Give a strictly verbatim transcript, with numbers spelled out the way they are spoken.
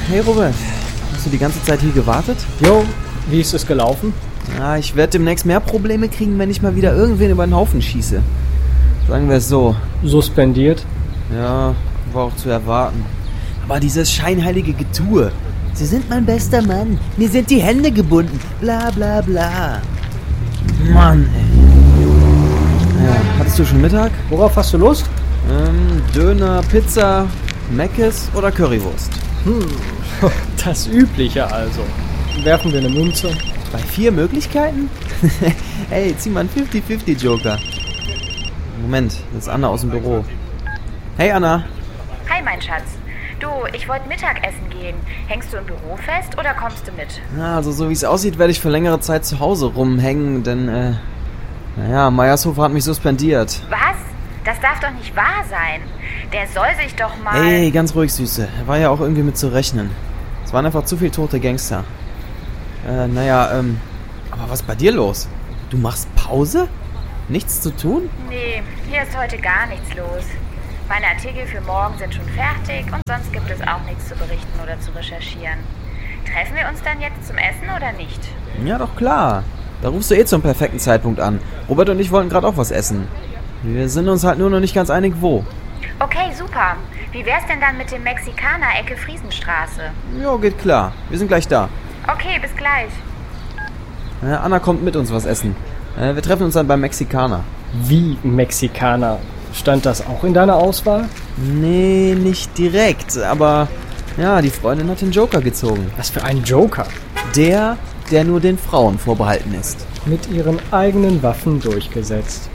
Hey Robert, hast du die ganze Zeit hier gewartet? Jo, wie ist es gelaufen? Ja, ich werde demnächst mehr Probleme kriegen, wenn ich mal wieder irgendwen über den Haufen schieße. Sagen wir es so. Suspendiert? Ja, war auch zu erwarten. Aber dieses scheinheilige Getue. Sie sind mein bester Mann. Mir sind die Hände gebunden. Bla bla bla. Mann, ey. Ja, hattest du schon Mittag? Worauf hast du Lust? Ähm, Döner, Pizza, Meckes oder Currywurst? Hm, das Übliche also. Werfen wir eine Münze? Bei vier Möglichkeiten? Ey, zieh mal einen fünfzig fünfzig Joker. Moment, das ist Anna aus dem Büro. Hey Anna. Hi mein Schatz. Du, ich wollte Mittagessen gehen. Hängst du im Büro fest oder kommst du mit? Na, also so wie es aussieht, werde ich für längere Zeit zu Hause rumhängen, denn, äh, naja, Meiershofer hat mich suspendiert. Was? Das darf doch nicht wahr sein. Der soll sich doch mal... Hey, ganz ruhig, Süße. War ja auch irgendwie mit zu rechnen. Es waren einfach zu viele tote Gangster. Äh, naja, ähm, aber was ist bei dir los? Du machst Pause? Nichts zu tun? Nee, hier ist heute gar nichts los. Meine Artikel für morgen sind schon fertig und sonst gibt es auch nichts zu berichten oder zu recherchieren. Treffen wir uns dann jetzt zum Essen oder nicht? Ja, doch klar. Da rufst du eh zum perfekten Zeitpunkt an. Robert und ich wollten gerade auch was essen. Wir sind uns halt nur noch nicht ganz einig, wo. Okay, super. Wie wär's denn dann mit dem Mexikaner Ecke Friesenstraße? Jo, geht klar. Wir sind gleich da. Okay, bis gleich. Äh, Anna kommt mit uns was essen. Äh, wir treffen uns dann beim Mexikaner. Wie Mexikaner? Stand das auch in deiner Auswahl? Nee, nicht direkt, aber ja, die Freundin hat den Joker gezogen. Was für ein Joker? Der, der nur den Frauen vorbehalten ist. Mit ihren eigenen Waffen durchgesetzt.